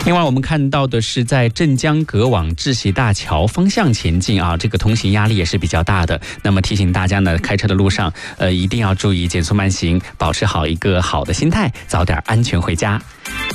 另外，我们看到的是在镇江隔往志喜大桥方向前进啊，这个通行压力也是比较大的。那么提醒大家呢，开车的路上一定要注意减速慢行，保持好一个好的心态，早点安全回家。